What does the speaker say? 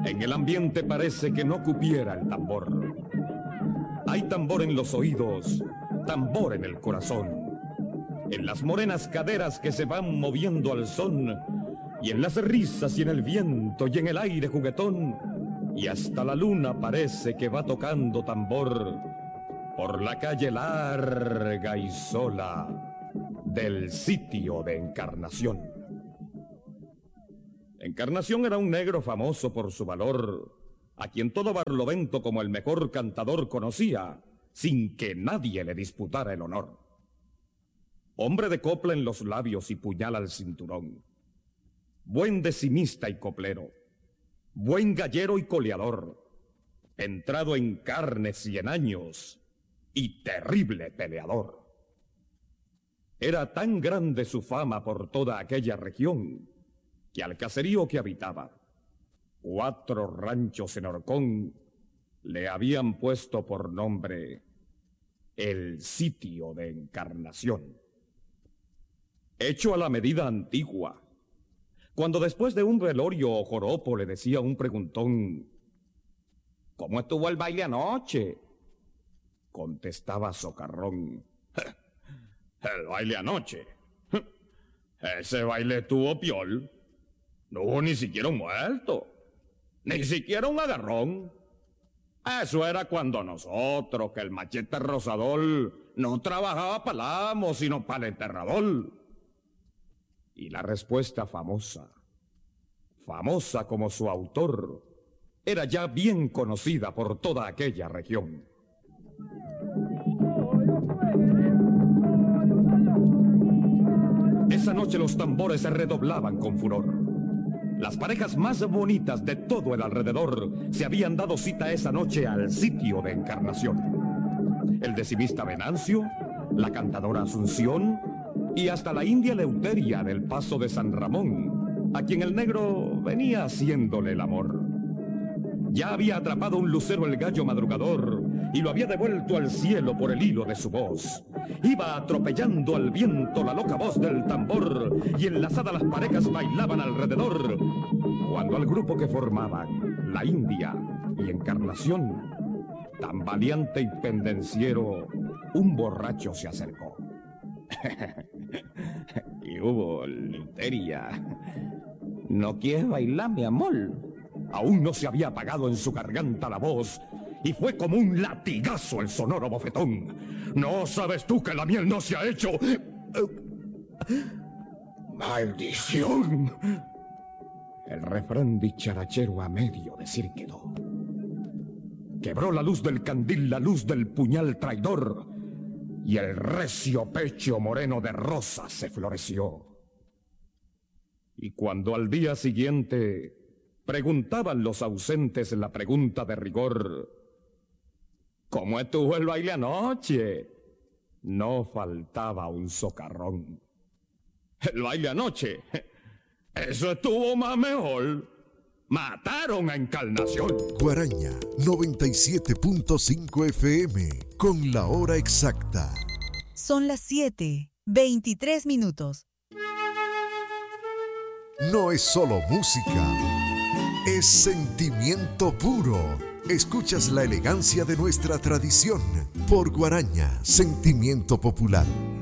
En el ambiente parece que no cupiera el tambor. Hay tambor en los oídos, tambor en el corazón, en las morenas caderas que se van moviendo al son, y en las risas y en el viento y en el aire juguetón, y hasta la luna parece que va tocando tambor por la calle larga y sola del sitio de Encarnación. Encarnación era un negro famoso por su valor, a quien todo Barlovento como el mejor cantador conocía, sin que nadie le disputara el honor. Hombre de copla en los labios y puñal al cinturón, buen decimista y coplero, buen gallero y coleador, entrado en carnes y en años, y terrible peleador. Era tan grande su fama por toda aquella región, que al caserío que habitaba, 4 ranchos en Horcón, le habían puesto por nombre el sitio de Encarnación. Hecho a la medida antigua, cuando después de un velorio o joropo le decía un preguntón: ¿cómo estuvo el baile anoche?, contestaba socarrón: el baile anoche, ese baile tuvo piol, no hubo ni siquiera un muerto, ni siquiera un agarrón. Eso era cuando nosotros, que el machete rosador no trabajaba para el amo, sino para el enterrador. Y la respuesta famosa, famosa como su autor, era ya bien conocida por toda aquella región. Esa noche los tambores se redoblaban con furor. Las parejas más bonitas de todo el alrededor se habían dado cita esa noche al sitio de Encarnación. El decimista Venancio, la cantadora Asunción y hasta la india Eleuteria del Paso de San Ramón, a quien el negro venía haciéndole el amor. Ya había atrapado un lucero el gallo madrugador y lo había devuelto al cielo por el hilo de su voz. Iba atropellando al viento la loca voz del tambor y enlazadas las parejas bailaban alrededor, cuando al grupo que formaban la India y Encarnación, tan valiente y pendenciero, un borracho se acercó. Y hubo Eleuteria: ¿no quieres bailar, mi amor? Aún no se había apagado en su garganta la voz, y fue como un latigazo el sonoro bofetón. ¿No sabes tú que la miel no se ha hecho? ¡Maldición! El refrán dicharachero a medio decir quedó. Quebró la luz del candil, la luz del puñal traidor, y el recio pecho moreno de rosa se floreció. Y cuando al día siguiente preguntaban los ausentes la pregunta de rigor: ¿cómo estuvo el baile anoche?, no faltaba un socarrón. El baile anoche, eso estuvo más mejor. Mataron a Encarnación. Guaraña 97.5 FM, con la hora exacta. Son las 7:23. No es solo música, es sentimiento puro. Escuchas la elegancia de nuestra tradición por Guaraña, sentimiento popular.